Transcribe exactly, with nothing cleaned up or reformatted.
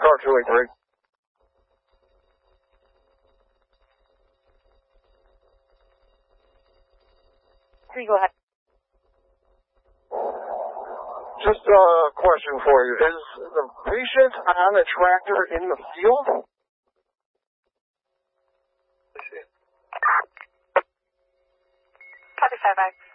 car two eight three. Three, go ahead. Just a question for you. Is the patient on a tractor in the field? Copy, five five.